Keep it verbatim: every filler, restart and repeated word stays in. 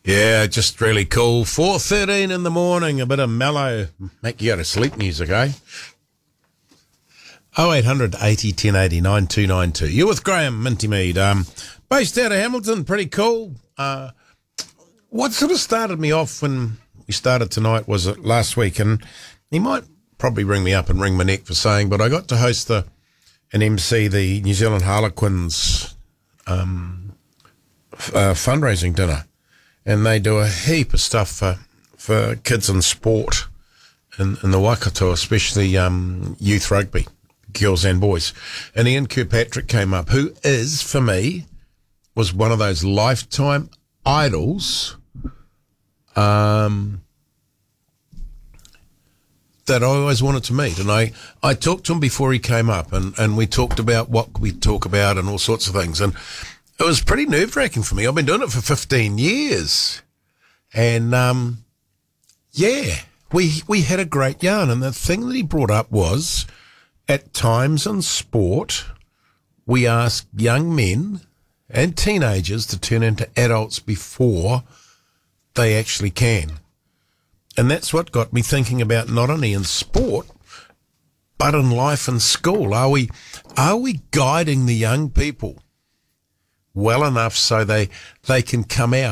Yeah, just really cool. four thirteen in the morning, a bit of mellow, make you go to sleep music, eh? oh eight hundred eighty ten eighty nine two nine two. You're with Graham Minty Mead. Um, based out of Hamilton, pretty cool. Uh, what sort of started me off when we started tonight was it last week, and he might probably ring me up and wring my neck for saying, but I got to host the and M C the New Zealand Harlequins um, f- uh, fundraising dinner. And they do a heap of stuff for, for kids in sport in, in the Waikato, especially um, youth rugby, girls and boys. And Ian Kirkpatrick came up, who is, for me, was one of those lifetime idols um, that I always wanted to meet. And I, I talked to him before he came up, and, and we talked about what we talk about and all sorts of things. And it was pretty nerve-wracking for me. I've been doing it for fifteen years. And, um, yeah, we we had a great yarn. And the thing that he brought up was, at times in sport, we ask young men and teenagers to turn into adults before they actually can. And that's what got me thinking about not only in sport, but in life and school. Are we, are we guiding the young people well enough so they they can come out